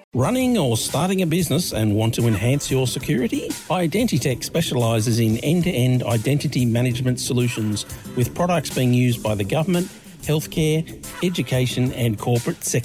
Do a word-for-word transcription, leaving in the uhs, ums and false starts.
Running or starting a business and want to enhance your security? Identitech specialises in end-to-end identity management solutions with products being used by the government, healthcare, education and corporate sectors.